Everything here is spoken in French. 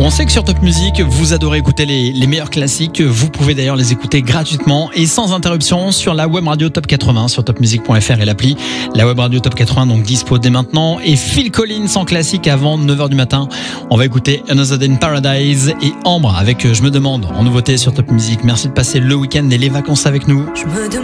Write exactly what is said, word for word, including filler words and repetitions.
On sait que sur Top Music, vous adorez écouter les, les meilleurs classiques. Vous pouvez d'ailleurs les écouter gratuitement et sans interruption sur la web radio Top quatre-vingts, sur top music point f r et l'appli. La web radio Top quatre-vingts, donc dispo dès maintenant. Et Phil Collins en classique avant neuf heures du matin. On va écouter Another Day in Paradise et Ambre avec Je me demande en nouveauté sur Top Music. Merci de passer le week-end et les vacances avec nous. Je me